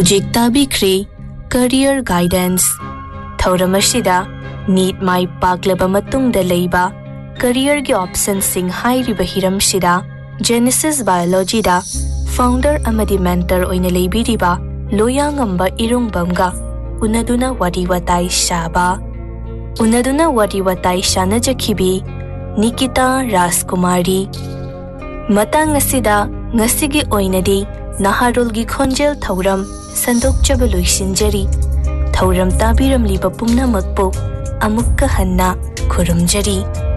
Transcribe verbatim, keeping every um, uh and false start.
Hujik tabikhri career guidance. Thauram asida NEET mai paklaba matungda leiba career gi options sing hairiba hiram sida Genesis Biology da founder amadi mentor oina leibiriba loyangamba irungbamga unaduna wadi watai shaba. Unaduna wadi watai shana jakhibi Nikita Raskumari. Matang asida ngasigi oinadi naharulgi khonjel thauram sandokchaba loisinjari. Thauram tabiram liba pumnamakpo amukka hanna khurumjari.